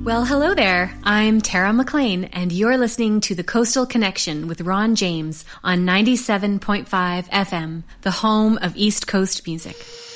Well, hello there. I'm Tara McLean, and you're listening to The Coastal Connection with Ron James on 97.5 FM, the home of East Coast music.